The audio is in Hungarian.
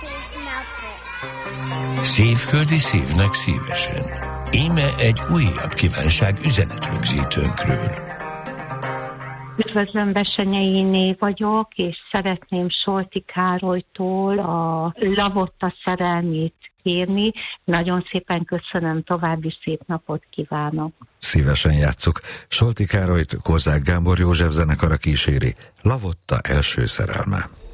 Szívföldi szívnek szívesen. Íme egy újabb kívánság üzenetrögzítőnkről. Üdvözlöm, Bessenyei vagyok, és szeretném Solti Károlytól a Lavotta szerelmét kérni. Nagyon szépen köszönöm, további szép napot kívánok. Szívesen játsszuk. Solti Károlyt Kozák Gábor József zenekara kíséri. Lavotta első szerelme.